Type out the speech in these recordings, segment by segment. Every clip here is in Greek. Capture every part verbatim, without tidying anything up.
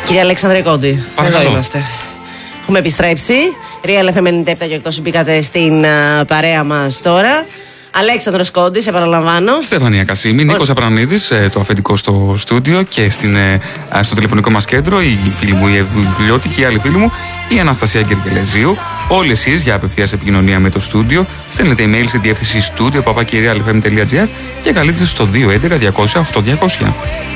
Κύριε Αλέξανδρε Κόντι, παρακαλώ. Εδώ είμαστε. Έχουμε επιστρέψει. Real εφ εμ ενενήντα επτά και εκτός μπήκατε στην uh, παρέα μας τώρα. Αλέξανδρος Κόντης, επαναλαμβάνω. Στεφανία Κασίμη, Ο... Νίκος Απρανίδης, το αφεντικό στο στούντιο και στην, στο τηλεφωνικό μας κέντρο, η φίλη μου η Ευβουλιώτη και η άλλη φίλη μου, η Αναστασία Γκεργελεζίου. Όλοι εσείς για απευθείας επικοινωνία με το στούντιο, στέλνετε email στη διεύθυνση στούντιο παπάκι real εφ εμ τελεία τζι άρ και καλείτε στο δύο έντεκα διακόσια οκτώ διακόσια.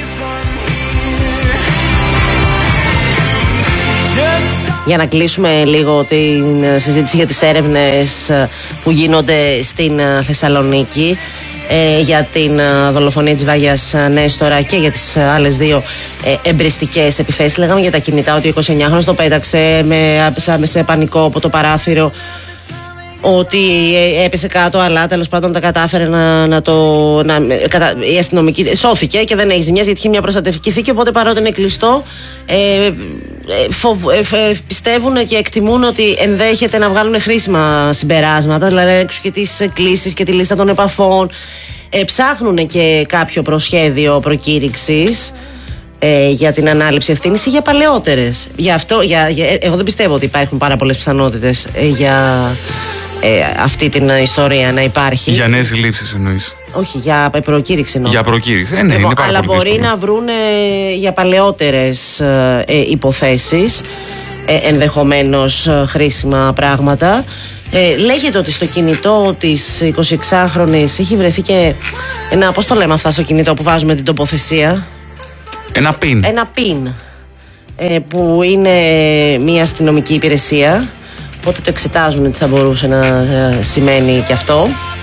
Για να κλείσουμε λίγο την συζήτηση για τις έρευνες που γίνονται στην Θεσσαλονίκη ε, για την δολοφονία της Βάγιας Νέστορα και για τις άλλες δύο ε, εμπριστικές επιθέσεις. Λέγαμε για τα κινητά ότι ο εικοσιεννιάχρονος το πέταξε με, σε πανικό από το παράθυρο, ότι έπεσε κάτω, αλλά τέλος πάντων τα κατάφερε να, να το. Να, κατα, η αστυνομική σώθηκε και δεν έχει ζημιές γιατί είχε μια προστατευτική θήκη. Οπότε παρότι είναι κλειστό, ε, φοβ, ε, πιστεύουν και εκτιμούν ότι ενδέχεται να βγάλουν χρήσιμα συμπεράσματα, δηλαδή έξω και τις κλήσεις και τη λίστα των επαφών. Ε, ψάχνουν και κάποιο προσχέδιο προκήρυξης ε, για την ανάληψη ευθύνης ή για παλαιότερες. Για αυτό, για, για, εγώ δεν πιστεύω ότι υπάρχουν πάρα πολλές πιθανότητες ε, για. Ε, αυτή την ιστορία να υπάρχει. Για νέες λήψεις εννοείς? Όχι, για προκήρυξη εννοώ. Για προκήρυξη, ε, ναι, λοιπόν, είναι πάρα αλλά πολύ μπορεί δύσκολο. να βρούνε για παλαιότερες ε, ε, υποθέσεις ε, ενδεχομένως ε, χρήσιμα πράγματα. Ε, λέγεται ότι στο κινητό της εικοσιεξάχρονης έχει βρεθεί και ένα, πώς το λέμε αυτά στο κινητό που βάζουμε την τοποθεσία? Ένα πιν. Ένα πιν ε, που είναι μια αστυνομική υπηρεσία. Οπότε το εξετάζουν τι θα μπορούσε να ε, σημαίνει και αυτό.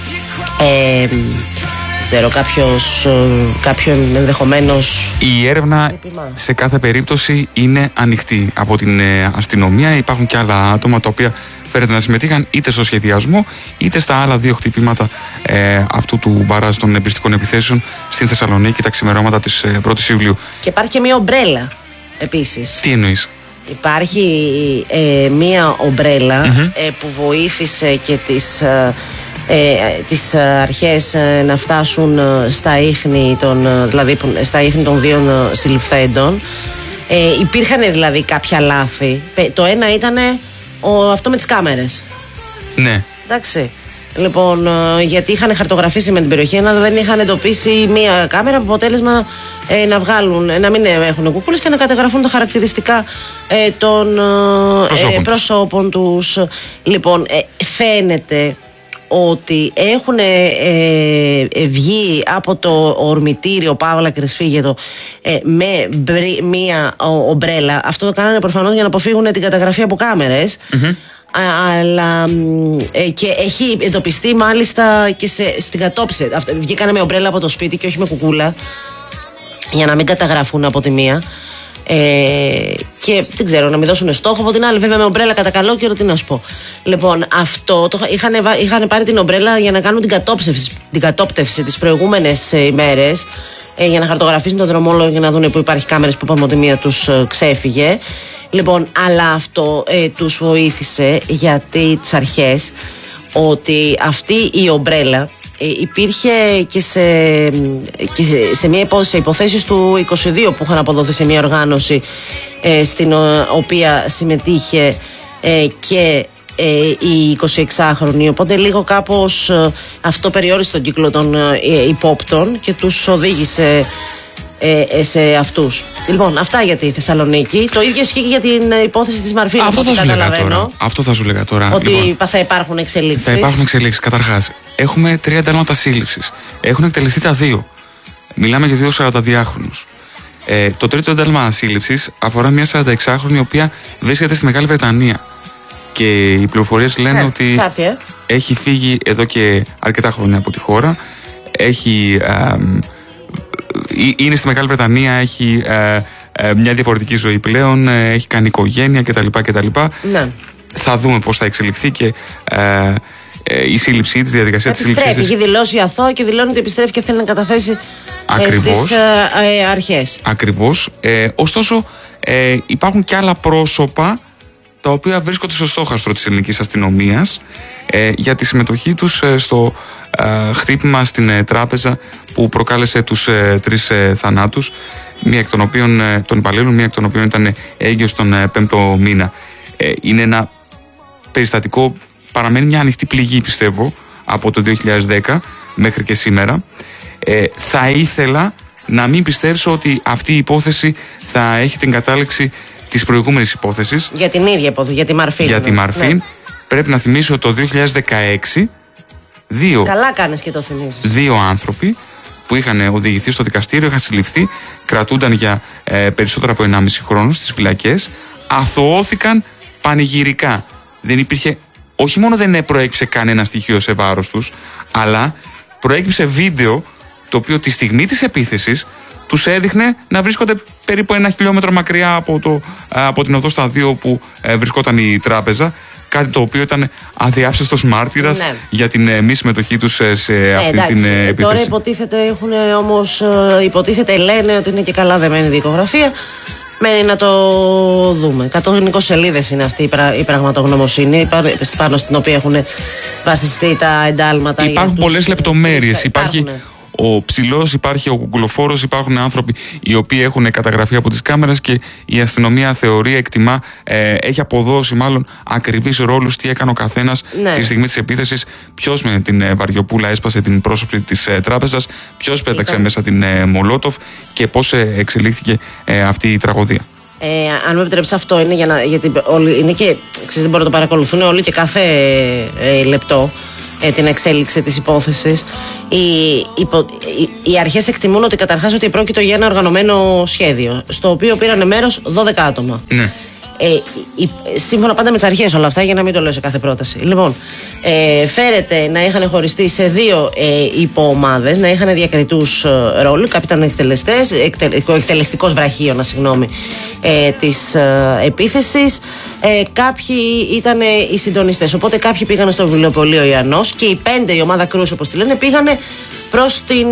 Ε, δεν ξέρω, κάποιος, κάποιο ενδεχομένως. Η έρευνα Επιμά. σε κάθε περίπτωση είναι ανοιχτή από την ε, αστυνομία. Υπάρχουν και άλλα άτομα τα οποία φέρεται να συμμετείχαν είτε στο σχεδιασμό είτε στα άλλα δύο χτυπήματα ε, αυτού του μπαράζ των εμπριστικών επιθέσεων στην Θεσσαλονίκη τα ξημερώματα της ε, πρώτης Ιουλίου. Και υπάρχει και μια ομπρέλα επίσης. Τι εννοείς? Υπάρχει ε, μία ομπρέλα mm-hmm. ε, που βοήθησε και τις, ε, ε, τις αρχές ε, να φτάσουν στα ίχνη των, δηλαδή, στα ίχνη των δύο συλληφθέντων. Ε, υπήρχαν δηλαδή κάποια λάθη. Το ένα ήταν αυτό με τις κάμερες. Ναι. Εντάξει. Λοιπόν, γιατί είχαν χαρτογραφήσει με την περιοχή, αλλά δεν είχαν εντοπίσει μία κάμερα, με αποτέλεσμα ε, να βγάλουν, να μην έχουν κουκούλες και να καταγραφούν τα χαρακτηριστικά ε, των προσώπων, ε, προσώπων τους. Λοιπόν, ε, φαίνεται ότι έχουν ε, ε, βγει από το ορμητήριο Παύλα Κρυσφύγετο ε, με μπρι, μία ο, ομπρέλα. Αυτό το κάνανε προφανώς για να αποφύγουν την καταγραφή από κάμερες. Mm-hmm. Αλλά ε, και έχει εντοπιστεί μάλιστα και σε, στην κατόψη. Βγήκανε με ομπρέλα από το σπίτι και όχι με κουκούλα, για να μην καταγραφούν από τη μία. Ε, και δεν ξέρω, να μην δώσουν στόχο από την άλλη. Βέβαια με ομπρέλα κατά καλό καιρό, τι να σου πω. Λοιπόν, αυτό το είχαν, είχαν πάρει την ομπρέλα για να κάνουν την κατόψευση, την κατόπτευση τις προηγούμενες ημέρες, ε, για να χαρτογραφήσουν τον δρομόλογο και να δουν που υπάρχει κάμερες που είπαμε ότι μία τους ε, ξέφυγε. Λοιπόν, αλλά αυτό ε, τους βοήθησε γιατί τις αρχές ότι αυτή η ομπρέλα ε, υπήρχε και σε, και σε μια υπόθεση, υποθέσεις του είκοσι δύο που είχαν αποδοθεί σε μια οργάνωση ε, στην οποία συμμετείχε ε, και ε, η εικοσιεξάχρονη, οπότε λίγο κάπως ε, αυτό περιόρισε τον κύκλο των ε, υπόπτων και τους οδήγησε Ε, σε αυτούς. Λοιπόν, αυτά για τη Θεσσαλονίκη. Το ίδιο ισχύει και για την υπόθεση της Μαρφίνου. Αυτό θα σου λέγα τώρα. Αυτό θα σου λέγα τώρα. Ότι λοιπόν, θα υπάρχουν εξελίξεις. Θα υπάρχουν εξελίξεις. Καταρχάς, έχουμε τρία εντάλματα σύλληψης. Έχουν εκτελεστεί τα δύο. Μιλάμε για δύο σαρανταδυάχρονους. Ε, το τρίτο ένταλμα σύλληψης αφορά μια σαρανταεξάχρονη η οποία βρίσκεται στη Μεγάλη Βρετανία. Και οι πληροφορίες λένε ε, ότι κάτι, ε. έχει φύγει εδώ και αρκετά χρόνια από τη χώρα. Έχει. Ε, είναι στη Μεγάλη Βρετανία, έχει ε, ε, μια διαφορετική ζωή πλέον, ε, έχει κάνει οικογένεια κτλ. κτλ. Ναι. Θα δούμε πώς θα εξελιχθεί και ε, ε, η σύλληψή της, η διαδικασία της σύλληψης της. Έχει δηλώσει αθώο και δηλώνει ότι επιστρέφει και θέλει να καταθέσει ε, στις ε, ε, αρχές. Ακριβώς. Ε, ωστόσο, ε, υπάρχουν και άλλα πρόσωπα τα οποία βρίσκονται στο στόχαστρο της ελληνικής αστυνομίας ε, για τη συμμετοχή τους ε, στο ε, χτύπημα στην ε, τράπεζα που προκάλεσε τους ε, τρεις ε, θανάτους, μία εκ των οποίων, ε, των υπαλλήλων, μία εκ των οποίων ήταν έγκυος τον ε, πέμπτο μήνα. Ε, είναι ένα περιστατικό, παραμένει μια ανοιχτή πληγή, πιστεύω, από το δύο χιλιάδες δέκα μέχρι και σήμερα. Ε, θα ήθελα να μην πιστέψω ότι αυτή η υπόθεση θα έχει την κατάληξη της προηγούμενης υπόθεσης. Για την ίδια υπόθεση, για τη Μαρφίν. Για τη Μαρφίν. Ναι. Πρέπει να θυμίσω το δύο χιλιάδες δεκαέξι δύο, καλά κάνεις και το θυμίζεις. Δύο άνθρωποι που είχαν οδηγηθεί στο δικαστήριο, είχαν συλληφθεί, κρατούνταν για ε, περισσότερο από ενάμιση χρόνο στις φυλακές, αθωώθηκαν πανηγυρικά. Δεν υπήρχε, όχι μόνο δεν προέκυψε κανένα στοιχείο σε βάρος τους, αλλά προέκυψε βίντεο το οποίο τη στιγμή της επίθεσης τους έδειχνε να βρίσκονται περίπου ένα χιλιόμετρο μακριά από, το, από την οδό στα δύο που ε, βρισκόταν η τράπεζα. Κάτι το οποίο ήταν αδιάψευτος μάρτυρας, ναι, για την ε, μη συμμετοχή τους σε, σε ε, αυτή εντάξει, την ε, επίθεση. Τώρα υποτίθεται, έχουν, όμως, ε, υποτίθεται λένε ότι είναι και καλά δεμένη δικογραφία. Μένει να το δούμε. εκατόν είκοσι σελίδες είναι αυτή η, πρα, η πραγματογνωμοσύνη πάνω στην οποία έχουν βασιστεί τα εντάλματα. Υπάρχουν πολλές λεπτομέρειες. Υπάρχει ο ψηλός, υπάρχει ο κουκουλοφόρος, υπάρχουν άνθρωποι οι οποίοι έχουν καταγραφεί από τις κάμερες και η αστυνομία θεωρεί, εκτιμά, ε, έχει αποδώσει μάλλον ακριβείς ρόλους τι έκανε ο καθένας, ναι, τη στιγμή της επίθεσης, ποιος με την ε, βαριοπούλα έσπασε την πρόσωψη της ε, τράπεζας, ποιος πέταξε Ήταν... μέσα την ε, Μολότοφ και πώς ε, εξελίχθηκε ε, αυτή η τραγωδία. Ε, αν με επιτρέψει, αυτό είναι για να, γιατί όλοι, είναι και, ξέρετε, δεν μπορούν να το παρακολουθούν όλοι και κάθε ε, λεπτό ε, την εξέλιξη της υπόθεσης. Οι, υπο, οι, οι αρχές εκτιμούν ότι καταρχάς ότι πρόκειται για ένα οργανωμένο σχέδιο, στο οποίο πήραν μέρος δώδεκα άτομα. Ναι. Ε, η, σύμφωνα πάντα με τις αρχές όλα αυτά, για να μην το λέω σε κάθε πρόταση. Λοιπόν, ε, φέρεται να είχαν χωριστεί σε δύο ε, υποομάδες, να είχαν διακριτούς ε, ρόλους. Κάποιοι ήταν εκτελεστές, εκτε, ο εκτελεστικός βραχίωνα, συγγνώμη, ε, της ε, επίθεσης. Ε, κάποιοι ήταν ε, οι συντονιστές. Οπότε κάποιοι πήγαν στο βιβλιοπωλείο Ιαννός και οι πέντε, η ομάδα Κρούς όπως τη λένε, πήγαν προς την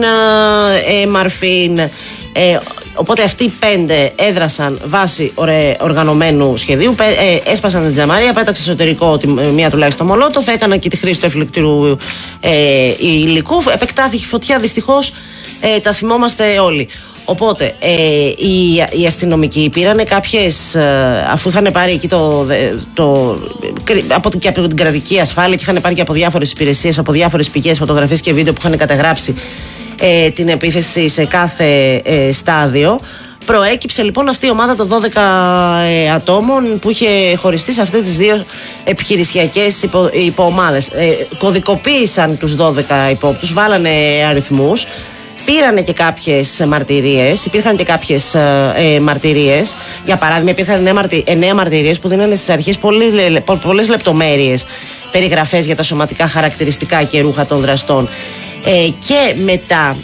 ε, ε, Μαρφίν. Ε, οπότε αυτοί οι πέντε έδρασαν βάσει οργανωμένου σχεδίου, ε, έσπασαν την τζαμαρία, πέταξε εσωτερικό μία τουλάχιστον Μολότοφ, έκαναν και τη χρήση του εφηλικτήρου ε, υλικού, επεκτάθηκε φωτιά, δυστυχώς ε, τα θυμόμαστε όλοι. Οπότε ε, οι, οι αστυνομικοί πήραν κάποιες, ε, αφού είχαν πάρει εκεί το, το, από, και από την κρατική ασφάλεια και είχαν πάρει και από διάφορες υπηρεσίες, από διάφορες πηγές, φωτογραφίες και βίντεο που είχαν καταγράψει ε, την επίθεση σε κάθε ε, στάδιο. Προέκυψε λοιπόν αυτή η ομάδα των δώδεκα ε, ατόμων που είχε χωριστεί σε αυτές τις δύο επιχειρησιακές υπο, υποομάδες. Ε, κωδικοποίησαν τους δώδεκα υπόπτους, βάλανε αριθμούς, πήρανε και κάποιες μαρτυρίες, υπήρχαν και κάποιες ε, μαρτυρίες. Για παράδειγμα, υπήρχαν εννέα μαρτυρίες που δίνανε στις αρχές πολλές λεπτομέρειες, περιγραφές για τα σωματικά χαρακτηριστικά και ρούχα των δραστών. Ε, και μετά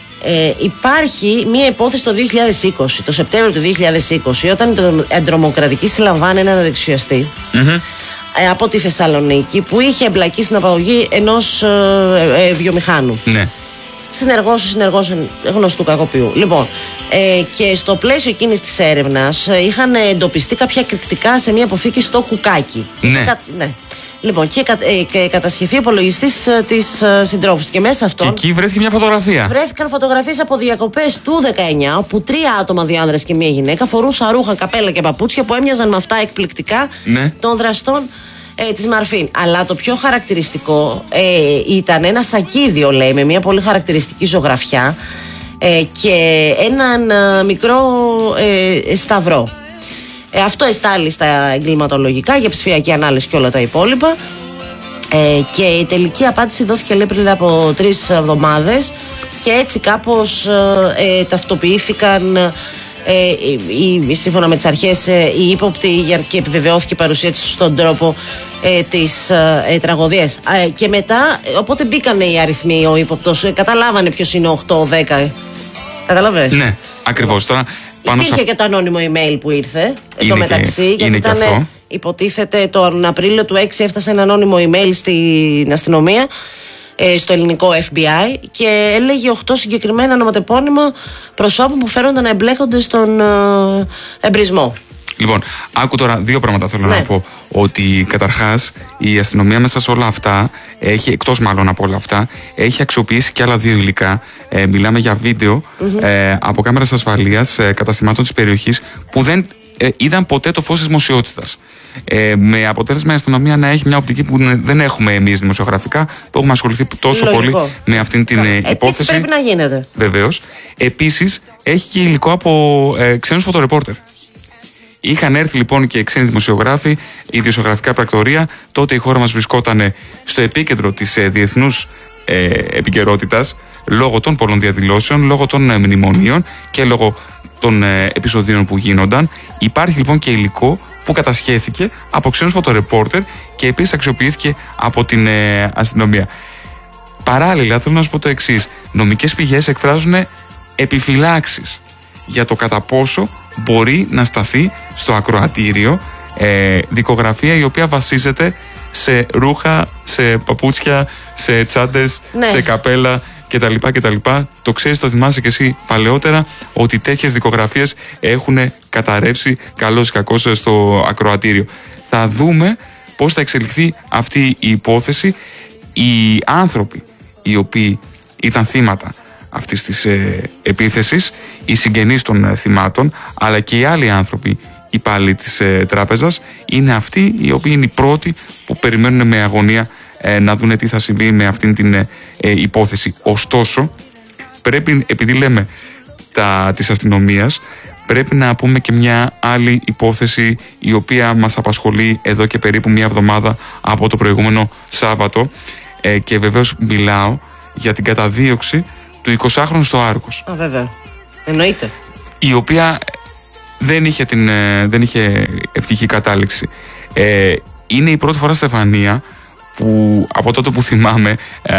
ε, υπάρχει μία υπόθεση το δύο χιλιάδες είκοσι, το Σεπτέμβριο του δύο χιλιάδες είκοσι, όταν οι αντρομοκρατικοί συλλαμβάνουν έναν δεξιαστή mm-hmm. ε, από τη Θεσσαλονίκη που είχε εμπλακεί στην απαγωγή ενός ε, ε, βιομηχάνου. Ναι. Συνεργός ή συνεργός γνωστού κακοποιού. Λοιπόν, ε, και στο πλαίσιο εκείνης της έρευνας ε, είχαν εντοπιστεί κάποια εκρηκτικά σε μια αποθήκη στο Κουκάκι. Ναι. Κα, ναι. Λοιπόν, και, ε, και κατασχεθεί ο υπολογιστής ε, της ε, συντρόφου. Και μέσα αυτόν. Και εκεί βρέθηκε μια φωτογραφία. Βρέθηκαν φωτογραφίες από διακοπές του δεκαεννιά, όπου τρία άτομα, δύο άνδρες και μία γυναίκα, φορούσαν ρούχα, καπέλα και παπούτσια που έμοιαζαν με αυτά εκπληκτικά ναι. των δραστών Ε, της Μαρφίν. Αλλά το πιο χαρακτηριστικό ε, ήταν ένα σακίδιο, λέει, με μια πολύ χαρακτηριστική ζωγραφιά ε, και έναν ε, μικρό ε, σταυρό. Ε, αυτό εστάλει στα εγκληματολογικά για ψηφιακή ανάλυση και όλα τα υπόλοιπα. Ε, και η τελική απάντηση δόθηκε, λέει, πριν από τρεις εβδομάδες και έτσι κάπως ε, ε, ταυτοποιήθηκαν Ε, η, σύμφωνα με τις αρχές ε, οι ύποπτοι και επιβεβαιώθηκε η παρουσία τους στον τρόπο ε, της ε, τραγωδίας. Ε, και μετά, οπότε μπήκανε οι αριθμοί, ο ύποπτος, ε, καταλάβανε ποιος είναι οκτώ δέκα. Καταλαβες. Ναι, ακριβώς. Τώρα, πάνω υπήρχε σε... και το ανώνυμο email που ήρθε είναι το μεταξύ, και, γιατί ήταν, αυτό. Υποτίθεται τον Απρίλιο του έξι έφτασε ένα ανώνυμο email στην αστυνομία, στο ελληνικό εφ μπι άι, και έλεγε οκτώ συγκεκριμένα ονοματεπώνυμα προσώπων που φέρονταν να εμπλέκονται στον ε, εμπρισμό. Λοιπόν, άκου τώρα δύο πράγματα θέλω ναι. να πω. Ότι καταρχάς η αστυνομία μέσα σε όλα αυτά έχει, εκτός μάλλον από όλα αυτά, έχει αξιοποιήσει και άλλα δύο υλικά. Ε, μιλάμε για βίντεο mm-hmm. ε, από κάμερες ασφαλείας ε, καταστημάτων της περιοχής που δεν ε, είδαν ποτέ το φως της δημοσιότητας. Ε, με αποτέλεσμα η αστυνομία να έχει μια οπτική που δεν έχουμε εμείς δημοσιογραφικά, που έχουμε ασχοληθεί τόσο Λογικό. πολύ με αυτήν την ε, υπόθεση. Έτσι πρέπει να γίνεται. Βεβαίως. Επίσης, έχει και υλικό από ε, ξένους φωτορεπόρτερ. Είχαν έρθει λοιπόν και ξένοι δημοσιογράφοι, ιδιοσιογραφικά πρακτορεία. Τότε η χώρα μας βρισκόταν στο επίκεντρο της ε, διεθνούς ε, επικαιρότητας, λόγω των πολλών διαδηλώσεων, λόγω των ε, μνημονίων και λόγω των ε, επεισοδίων που γίνονταν. Υπάρχει λοιπόν και υλικό που κατασχέθηκε από ξένους φωτορεπόρτερ και επίσης αξιοποιήθηκε από την ε, αστυνομία. Παράλληλα, θέλω να σου πω το εξής. Νομικές πηγές εκφράζουν επιφυλάξεις για το κατά πόσο μπορεί να σταθεί στο ακροατήριο ε, δικογραφία η οποία βασίζεται σε ρούχα, σε παπούτσια, σε τσάντες, ναι. σε καπέλα κτλ. κτλ. Το ξέρεις, το θυμάσαι και εσύ παλαιότερα, ότι τέτοιες δικογραφίες έχουν καταρρεύσει καλώς ή κακώς στο ακροατήριο. Θα δούμε πώς θα εξελιχθεί αυτή η υπόθεση. Οι άνθρωποι οι οποίοι ήταν θύματα αυτής της ε, επίθεσης, οι συγγενείς των ε, θυμάτων, αλλά και οι άλλοι άνθρωποι υπάλληλοι της ε, τράπεζας, είναι αυτοί οι οποίοι είναι οι πρώτοι που περιμένουν με αγωνία ε, να δουν τι θα συμβεί με αυτήν την ε, ε, υπόθεση. Ωστόσο, πρέπει, επειδή λέμε τα, της αστυνομίας, πρέπει να πούμε και μια άλλη υπόθεση η οποία μας απασχολεί εδώ και περίπου μια εβδομάδα από το προηγούμενο Σάββατο ε, και βεβαίως μιλάω για την καταδίωξη του εικοσάχρονου στο Άργος. Α, βέβαια. Εννοείται. Η οποία δεν είχε, την, δεν είχε ευτυχή κατάληξη. Ε, είναι η πρώτη φορά, Στεφανία, που από τότε που θυμάμαι ε,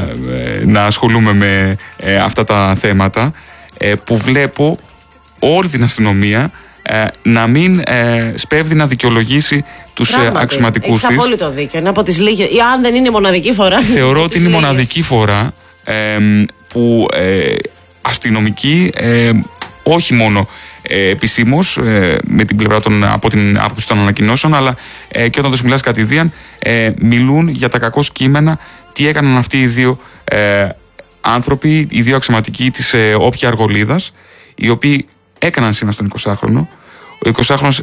ε, να ασχολούμαι με ε, αυτά τα θέματα, ε, που βλέπω όλη την αστυνομία ε, να μην ε, σπέβδει να δικαιολογήσει τους ε, αξιωματικούς της. Έχεις απόλυτο δίκιο. Είναι από τις λίγες, ή αν δεν είναι η μοναδική φορά. Θεωρώ ότι είναι η μοναδική φορά ε, που ε, αστυνομικοί, ε, όχι μόνο ε, επισήμως ε, με την πλευρά των, από την άποψη των ανακοινώσεων, αλλά ε, και όταν τους μιλάς κατηδίαν, ε, μιλούν για τα κακώς κείμενα, τι έκαναν αυτοί οι δύο ε, άνθρωποι, οι δύο αξιωματικοί της ε, Όποια Αργολίδας, οι οποίοι έκαναν σήμα στον εικοσάχρονο. Ο εικοσάχρονος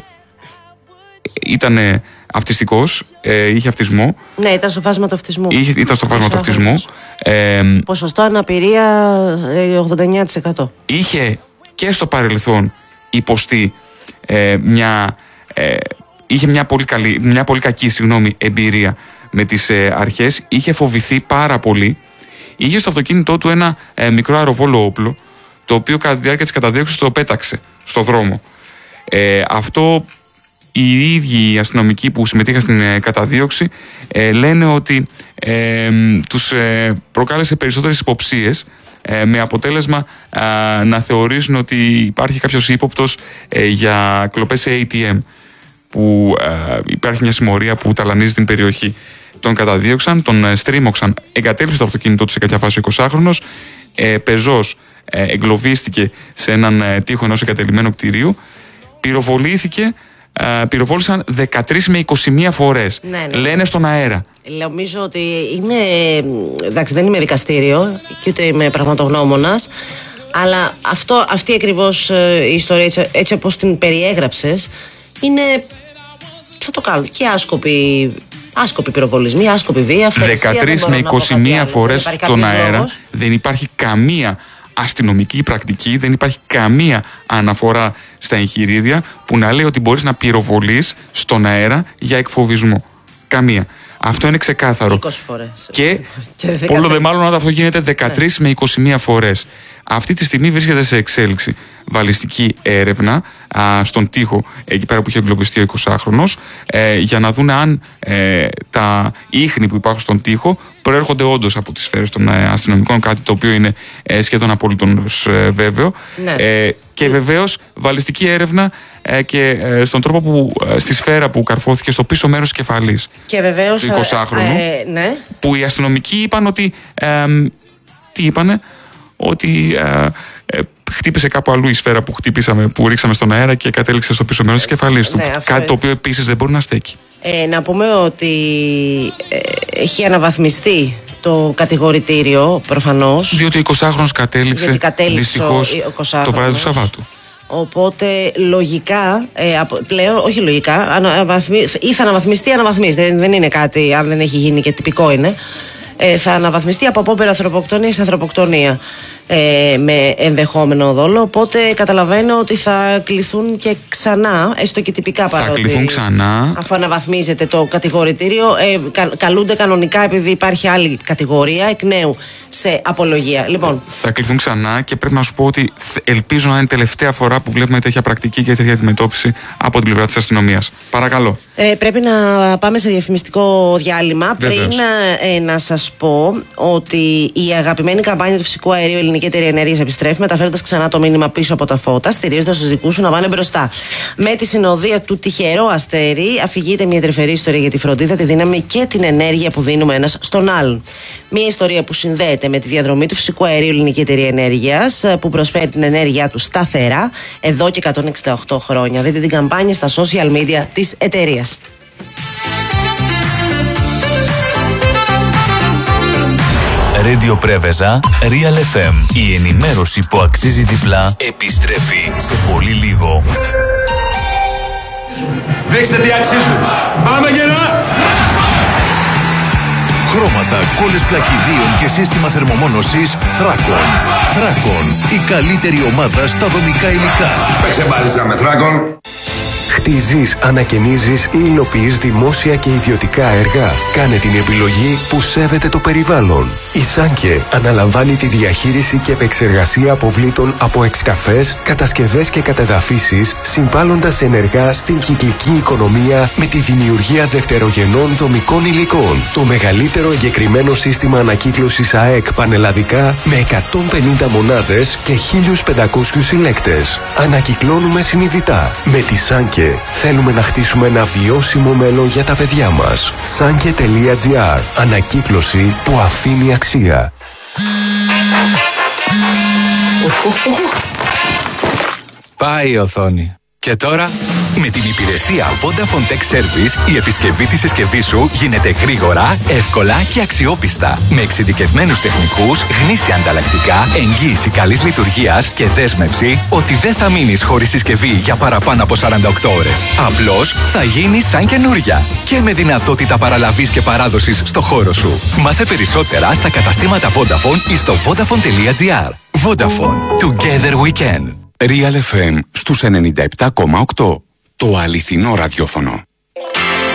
ήταν αυτιστικός, ε, είχε αυτισμό. Ναι, ήταν στο φάσμα του αυτισμού. Είχε, ήταν στο φάσμα του αυτισμού. Ε, Ποσοστό αναπηρία ογδόντα εννέα τοις εκατό. Είχε και στο παρελθόν υποστεί ε, μια, ε, είχε μια πολύ, καλή, μια πολύ κακή συγγνώμη, εμπειρία με τις ε, αρχές. Είχε φοβηθεί πάρα πολύ. Είχε στο αυτοκίνητό του ένα ε, μικρό αεροβόλο όπλο, το οποίο κατά τη διάρκεια της καταδίωξης το πέταξε στο δρόμο. Ε, αυτό οι ίδιοι οι αστυνομικοί που συμμετείχαν στην ε, καταδίωξη ε, λένε ότι ε, τους ε, προκάλεσε περισσότερες υποψίες, ε, με αποτέλεσμα ε, να θεωρήσουν ότι υπάρχει κάποιος ύποπτος ε, για κλοπές σε έι τι εμ, που ε, υπάρχει μια συμμορία που ταλανίζει την περιοχή. Τον καταδίωξαν, τον ε, στρίμωξαν, εγκατέλειψε το αυτοκίνητό του σε κάποια φάση ο εικοσάχρονος, ε, πεζός ε, εγκλωβίστηκε σε έναν ε, τοίχο ενός εγκατελειμμένου κτηρίου, πυροβολήθηκε. Uh, πυροβόλησαν δεκατρείς με είκοσι μία φορές. Ναι, ναι. Λένε στον αέρα. Νομίζω ότι είναι. Εντάξει, δεν είμαι δικαστήριο και ούτε είμαι πραγματογνώμονας, αλλά αυτό, αυτή ακριβώς η ιστορία, έτσι, έτσι όπως την περιέγραψες, είναι. Θα το κάνω. Και άσκοποι, άσκοποι πυροβολισμοί, άσκοπη βία, αυθαιρεσία. δεκατρείς με είκοσι μία φορές στον αέρα. Λόγος. Δεν υπάρχει καμία αστυνομική πρακτική, δεν υπάρχει καμία αναφορά στα εγχειρίδια που να λέει ότι μπορείς να πυροβολείς στον αέρα για εκφοβισμό. Καμία. Αυτό είναι ξεκάθαρο. είκοσι φορές. Και, και πολλό δε μάλλον όταν αυτό γίνεται δεκατρείς με είκοσι μία φορές. Αυτή τη στιγμή βρίσκεται σε εξέλιξη βαλιστική έρευνα α, στον τοίχο, εκεί πέρα που είχε εγκλωβιστεί ο εικοσάχρονος, ε, για να δουν αν ε, τα ίχνη που υπάρχουν στον τοίχο προέρχονται όντως από τις σφαίρες των ε, αστυνομικών, κάτι το οποίο είναι ε, σχεδόν απολύτως ε, βέβαιο. Ναι. Ε, και βεβαίως βαλιστική έρευνα ε, και ε, στον τρόπο που, ε, στη σφαίρα που καρφώθηκε στο πίσω μέρος της κεφαλής και βεβαίως, του εικοσάχρονου, ε, ε, ναι. που οι αστυνομικοί είπαν ότι ε, τι είπανε, ότι ε, ε, χτύπησε κάπου αλλού η σφαίρα που χτύπησαμε, που ρίξαμε στον αέρα και κατέληξε στο πίσω μέρος της κεφαλής του. Ναι, κάτι είναι το οποίο επίσης δεν μπορεί να στέκει. Ε, να πούμε ότι ε, έχει αναβαθμιστεί το κατηγορητήριο προφανώς. Διότι ο εικοσάχρονος κατέληξε δυστυχώς το βράδυ του Σαββάτου. Οπότε λογικά, ε, πλέον, όχι λογικά, αναβαθμι, ή θα αναβαθμιστεί ή αναβαθμίζεται. Δεν, δεν είναι κάτι, αν δεν έχει γίνει και τυπικό είναι. Ε, θα αναβαθμιστεί από απόπειρα ανθρωποκτονία σε ανθρωποκτονία. Ε, με ενδεχόμενο δόλο. Οπότε καταλαβαίνω ότι θα κληθούν και ξανά, έστω και τυπικά παρότι. Θα κληθούν ξανά. Αφού αναβαθμίζεται το κατηγορητήριο, ε, κα, καλούνται κανονικά επειδή υπάρχει άλλη κατηγορία εκ νέου σε απολογία. Λοιπόν. Θα κληθούν ξανά και πρέπει να σου πω ότι ελπίζω να είναι τελευταία φορά που βλέπουμε τέτοια πρακτική και τέτοια αντιμετώπιση από την πλευρά της αστυνομίας. Παρακαλώ. Ε, πρέπει να πάμε σε διαφημιστικό διάλειμμα. Βεβαίως. Πριν ε, να σας πω ότι η αγαπημένη καμπάνια του φυσικού αερίου Ελληνική Εταιρεία Ενέργειας επιστρέφει, μεταφέροντας ξανά το μήνυμα πίσω από τα φώτα, στηρίζοντας τους δικούς σου να πάνε μπροστά. Με τη συνοδεία του τυχερό αστέρι, αφηγείται μια τρυφερή ιστορία για τη φροντίδα, τη δύναμη και την ενέργεια που δίνουμε ένας στον άλλον. Μια ιστορία που συνδέεται με τη διαδρομή του φυσικού αερίου Ελληνική Εταιρεία Ενέργειας, που προσφέρει την ενέργειά του σταθερά εδώ και εκατόν εξήντα οκτώ χρόνια. Δείτε την καμπάνια στα social media της εταιρείας. Radio Πρέβεζα, Real εφ εμ. Η ενημέρωση που αξίζει διπλά επιστρέφει σε πολύ λίγο. Δείξτε τι αξίζουν. Πάμε γερά! Χρώματα, κόλλες πλακιδίων και σύστημα θερμομόνωσης Θράκον. Θράκον, η καλύτερη ομάδα στα δομικά υλικά. Παίξε μπάλιτσα με Θράκον. Χτίζεις, ανακαινίζεις ή υλοποιείς δημόσια και ιδιωτικά έργα. Κάνε την επιλογή που σέβεται το περιβάλλον. Η Σάνκε αναλαμβάνει τη διαχείριση και επεξεργασία αποβλήτων από εξκαφές, κατασκευές και κατεδαφίσεις, συμβάλλοντας ενεργά στην κυκλική οικονομία με τη δημιουργία δευτερογενών δομικών υλικών. Το μεγαλύτερο εγκεκριμένο σύστημα ανακύκλωσης ΑΕΚ πανελλαδικά με εκατόν πενήντα μονάδες και χίλιους πεντακόσιους συλλέκτες. Ανακυκλώνουμε συνειδητά. Με τη Σάνκε θέλουμε να χτίσουμε ένα βιώσιμο μέλλον για τα παιδιά μας. Sanke τελεία τζι άρ. Ανακύκλωση που αφήνει αξία. Πάει η οθόνη. Και τώρα, με την υπηρεσία Vodafone Tech Service, η επισκευή της συσκευής σου γίνεται γρήγορα, εύκολα και αξιόπιστα. Με εξειδικευμένους τεχνικούς, γνήσια ανταλλακτικά, εγγύηση καλής λειτουργίας και δέσμευση ότι δεν θα μείνεις χωρίς συσκευή για παραπάνω από σαράντα οκτώ ώρες. Απλώς θα γίνει σαν καινούρια. Και με δυνατότητα παραλαβής και παράδοσης στο χώρο σου. Μάθε περισσότερα στα καταστήματα Vodafone ή στο vodafone τελεία τζι άρ. Vodafone. Together we can. Real εφ εμ στους ενενήντα επτά κόμμα οκτώ. Το αληθινό ραδιόφωνο.